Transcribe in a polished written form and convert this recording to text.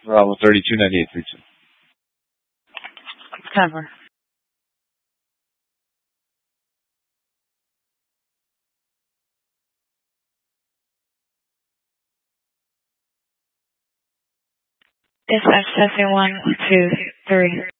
Bravo 329832. Cover. Dispatch testing 1, 2, 3.